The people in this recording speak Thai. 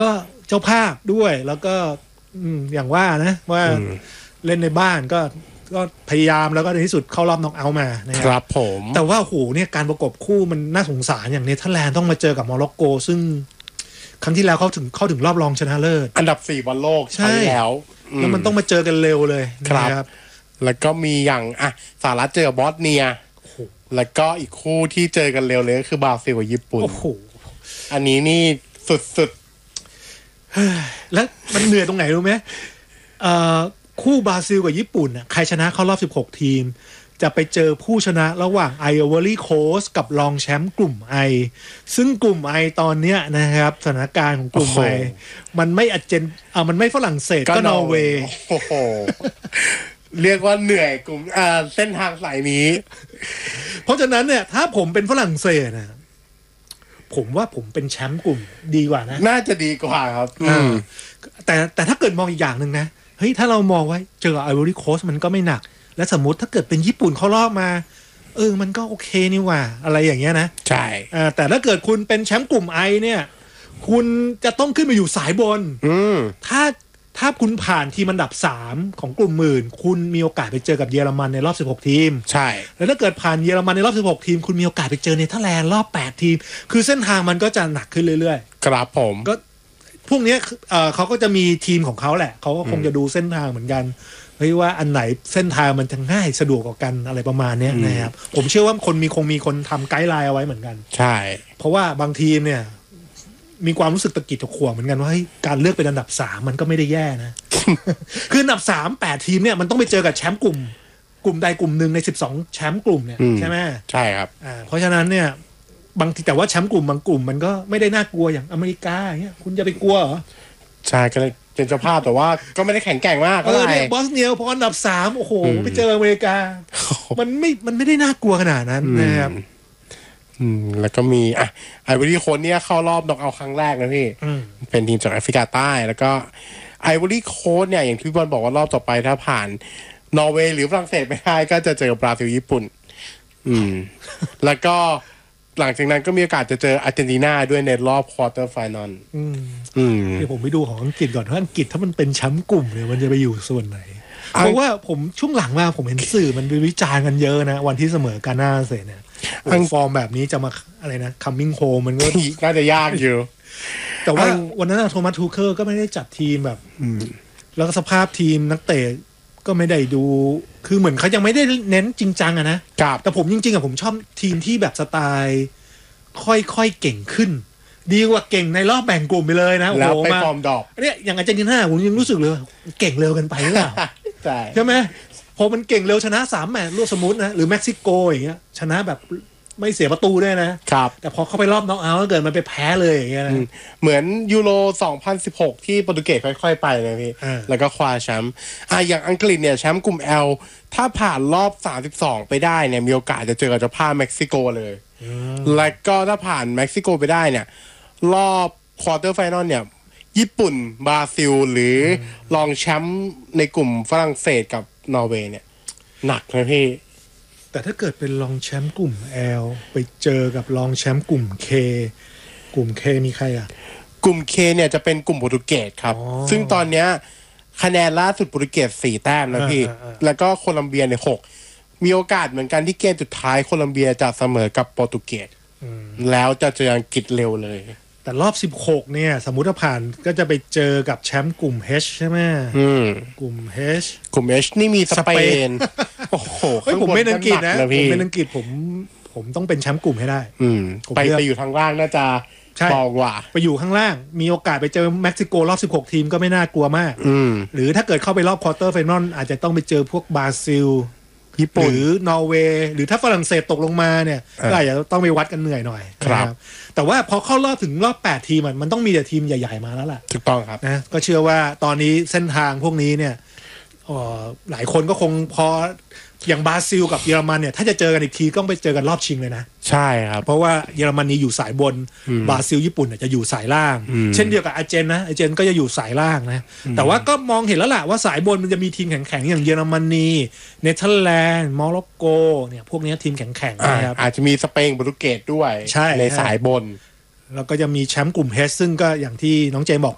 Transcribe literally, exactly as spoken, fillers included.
ก็เจ้าภาพด้วยแล้วก็อย่างว่านะว่าเล่นในบ้านก็ก็พยายามแล้วก็ในที่สุดเข้ารอบน็อกเอาท์มานะครับผมแต่ว่าโหเนี่ยการประกบคู่มันน่าสงสารอย่างเนเธอร์แลนด์ต้องมาเจอกับโมร็อกโกซึ่งครั้งที่แล้วเขาถึงเข้าถึงรอบรองชนะเลิศอันดับสี่บอลโลกใช่แล้วแล้วมันต้องมาเจอกันเร็วเลยนะครับแล้วก็มีอย่างอ่ะสหรัฐเจอบอสเนียแล้วก็อีกคู่ที่เจอกันเร็วเลยก็คือบราซิลกับญี่ปุ่นโอ้โหอันนี้นี่สุดๆแล้วมันเหนื่อยตรงไหนรู้ไหมเอ่อคู่บราซิลกับญี่ปุ่นน่ะใครชนะเข้ารอบสิบหกทีมจะไปเจอผู้ชนะระหว่างไอวอรี่โคสต์กับรองแชมป์กลุ่มไอซึ่งกลุ่มไอตอนเนี้ยนะครับสถานการณ์ของกลุ่มไอมันไม่อาร์เจนอ่ะมันไม่ฝรั่งเศสก็นอร์เวย์โอ้โหเรียกว่าเหนื่อยกลุ่มอ่าเส้นทางสายนี้เพราะฉะนั้นเนี่ยถ้าผมเป็นฝรั่งเศสนะผมว่าผมเป็นแชมป์กลุ่มดีกว่านะน่าจะดีกว่าครับอืมแต่แต่ถ้าเกิดมองอีกอย่างนึงนะเฮ้ยถ้าเรามองไว้เจอไอวอรี่โคสต์มันก็ไม่หนักและสมมติถ้าเกิดเป็นญี่ปุ่นเขารอบมาเออมันก็โอเคนี่ว่าอะไรอย่างเงี้ยนะใช่อ่าแต่ถ้าเกิดคุณเป็นแชมป์กลุ่มไอเนี่ยคุณจะต้องขึ้นมาอยู่สายบนอืมถ้าถ้าคุณผ่านทีมอันดับสามของกลุ่มหมื่นคุณมีโอกาสไปเจอกับเยอรมันในรอบสิบหกทีมใช่แล้วถ้าเกิดผ่านเยอรมันในรอบสิบหกทีมคุณมีโอกาสไปเจอเนเธอร์แลนด์รอบแปดทีมคือเส้นทางมันก็จะหนักขึ้นเรื่อยๆครับผมก็พวกนี้เอ่อเขาก็จะมีทีมของเขาแหละเขาก็คงจะดูเส้นทางเหมือนกันเฮ้ยว่าอันไหนเส้นทางมันจะง่ายสะดวกกว่ากันอะไรประมาณนี้นะครับผมเชื่อว่าคนมีคงมีคนทำไกด์ไลน์เอาไว้เหมือนกันใช่เพราะว่าบางทีมเนี่ยมีความรู้สึกตะกิดตะขวงเหมือนกันว่าเฮ้ยการเลือกเป็นอันดับสามมันก็ไม่ได้แย่นะ คืออันดับสาม แปดทีมเนี่ยมันต้องไปเจอกับแชมป์กลุ่มกลุ่มใดกลุ่มหนึ่งในสิบสองแชมป์กลุ่มเนี่ยใช่ไหมใช่ครับอ่าเพราะฉะนั้นเนี่ยบางทีแต่ว่าแชมป์กลุ่มบางกลุ่มมันก็ไม่ได้น่ากลัวอย่างอเมริกาอย่างเงี้ยคุณจะไปกลัวเหรอใช่ก็เลยเป็นเจ้าภาพแต่ว่าก็ไม่ได้แข็งแกร่งมากก็เลยบอสเนียพออันดับสามโอ้โหไปเจออเมริกามันไม่มันไม่ได้น่ากลัวขนาดนั้นนะครับอืมแล้วก็มีอ่ะไอวอรี่โค้ชเนี่ยเข้ารอบน็อกเอาท์ครั้งแรกนะพี่เป็นทีมจากแอฟริกาใต้แล้วก็ไอวอรี่โค้ชเนี่ยอย่างที่พี่บอลบอกว่ารอบต่อไปถ้าผ่านนอร์เวย์หรือฝรั่งเศสไม่ได้ก็จะเจอบราซิลญี่ปุ่นอืมแล้วก็หลังจากนั้นก็มีโอกาสจะเจออาร์เจนตินาด้วยในรอบควอเตอร์ไฟนอลอืมอืมเดี๋ยวผมไปดูของอังกฤษก่อนว่าอังกฤษถ้ามันเป็นแชมป์กลุ่มเนี่ยมันจะไปอยู่ส่วนไหนเพราะว่าผมช่วงหลังมาผมเห็นสื่อมันไปวิจารณ์กันเยอะนะวันที่เสมอกาน่าเสร็จเนี่ยฟอร์มแบบนี้จะมาอะไรนะ coming home มันก็น่าจะยากอยู่แต่ว่าวันนั้นโทมัสทูเคิลก็ไม่ได้จัดทีมแบบแล้วก็สภาพทีมนักเตะก็ไม่ได้ดูคือเหมือนเขายังไม่ได้เน้นจริงจังอะนะแต่ผมจริงๆอะผมชอบทีมที่แบบสไตล์ค่อยๆเก่งขึ้นดีกว่าเก่งในรอบแบ่งกลุ่มไปเลยนะแล้วไปฟอร์มดอกเนี่ยอย่างอาร์เจนตินาผมยังรู้สึกเลยเก่งเร็วกันไปหรือเปล่าใช่ไหมพอมันเก่งเร็วชนะสามแมตช์รวดสมมุตินะหรือเม็กซิโกอย่างเงี้ยชนะแบบไม่เสียประตูด้วยนะครับแต่พอเข้าไปรอบน็อกเอาท์ก็เกิดมันไปแพ้เลยอย่างเงี้ยนะเหมือนยูโรสองพันสิบหกที่โปรตุเกสค่อยๆไปนะพี่แล้วก็คว้าแชมป์อ่ะอย่างอังกฤษเนี่ยแชมป์กลุ่ม L ถ้าผ่านรอบสามสิบสองไปได้เนี่ยมีโอกาสจะเจอกับเจ้าภาพเม็กซิโกเลยแล้วก็ถ้าผ่านเม็กซิโกไปได้เนี่ยรอบควอเตอร์ไฟนอลเนี่ยญี่ปุ่นบราซิลหรือรองแชมป์ในกลุ่มฝรั่งเศสกับนอร์เวย์เนี่ยหนักนะพี่แต่ถ้าเกิดเป็นรองแชมป์กลุ่ม L ไปเจอกับรองแชมป์กลุ่ม K กลุ่ม K มีใครอ่ะกลุ่ม K เนี่ยจะเป็นกลุ่มโปรตุเกสครับซึ่งตอนเนี้ยคะแนนล่าสุดโปรตุเกสสี่แต้มนะพี่แล้วก็โคลัมเบียเนี่ยหกมีโอกาสเหมือนกันที่เกมสุดท้ายโคลัมเบียจะเสมอกับโปรตุเกสแล้วจะเจออังกฤษเร็วเลยแต่รอบสิบหกเนี่ยสมมุติถ้าผ่านก็จะไปเจอกับแชมป์กลุ่ม H ใช่ไหมกลุ่ม H กลุ่ม H นี่มีสเปนโอ้โหผมไม่อังกฤษนะผมเป็นอังกฤษผมผมต้องเป็นแชมป์กลุ่มให้ได้ไปไปอยู่ทางล่างน่าจะพอกว่าไปอยู่ข้างล่างมีโอกาสไปเจอเม็กซิโกรอบสิบหกทีมก็ไม่น่ากลัวมากหรือถ้าเกิดเข้าไปรอบควอเตอร์ไฟนอลอาจจะต้องไปเจอพวกบราซิลญี่ปุ่นหรือนอร์เวย์หรือถ้าฝรั่งเศสตกลงมาเนี่ยก็อาจจะต้องไปวัดกันเหนื่อยหน่อยครับแต่ว่าพอเข้ารอบถึงรอบแปดทีมมันต้องมีแต่ทีมใหญ่ๆมาแล้วล่ะถูกต้องครับนะก็เชื่อว่าตอนนี้เส้นทางพวกนี้เนี่ยหลายคนก็คงพออย่างบราซิลกับเยอรมันเนี่ยถ้าจะเจอกันอีกทีต้องไปเจอกันรอบชิงเลยนะใช่ครับเพราะว่าเยอรมนีอยู่สายบนบราซิลญี่ปุ่นจะอยู่สายล่างเช่นเดียวกับอาร์เจนนะอาร์เจนก็จะอยู่สายล่างนะแต่ว่าก็มองเห็นแล้วล่ะว่าสายบนมันจะมีทีมแข็งๆอย่างเยอรมนีเนเธอร์แลนด์โมร็อกโกเนี่ยพวกนี้ทีมแข็งๆนะครับอาจจะมีสเปนโปรตุเกสด้วยในสายบนแล้วก็จะมีแชมป์กลุ่ม H ซึ่งก็อย่างที่น้องเจมบอก